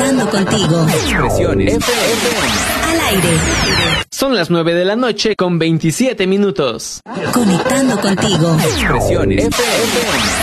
Conectando contigo. Expresiones FM. Al aire. Son las 9 de la noche con 27 minutos. Conectando contigo. Expresiones FM.